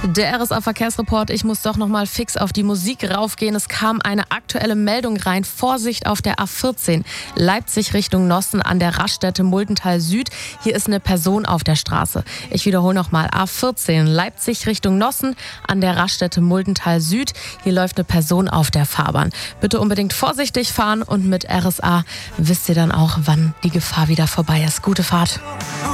Der RSA-Verkehrsreport, ich muss doch noch mal fix auf die Musik raufgehen. Es kam eine aktuelle Meldung rein. Vorsicht auf der A14, Leipzig Richtung Nossen an der Raststätte Muldental Süd. Hier ist eine Person auf der Straße. Ich wiederhole noch mal, A14, Leipzig Richtung Nossen an der Raststätte Muldental Süd. Hier läuft eine Person auf der Fahrbahn. Bitte unbedingt vorsichtig fahren und mit RSA wisst ihr dann auch, wann die Gefahr wieder vorbei ist. Gute Fahrt.